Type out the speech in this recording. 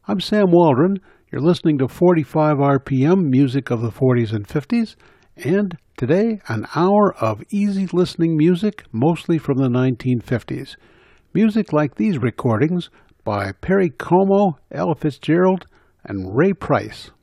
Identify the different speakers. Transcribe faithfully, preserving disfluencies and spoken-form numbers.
Speaker 1: I'm Sam Waldron. You're listening to forty-five R P M, music of the forties and fifties, and today an hour of easy listening music, mostly from the nineteen fifties. Music like these recordings by Perry Como, Ella Fitzgerald, and Ray Price.